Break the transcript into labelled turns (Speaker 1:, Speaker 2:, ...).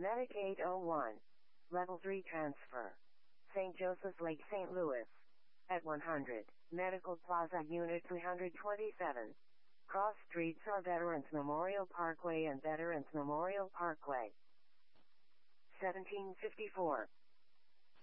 Speaker 1: Medic 801. Level 3 transfer. St. Joseph's Lake, St. Louis. At 100. Medical Plaza Unit 327. Cross streets are Veterans Memorial Parkway and Veterans Memorial Parkway. 1754.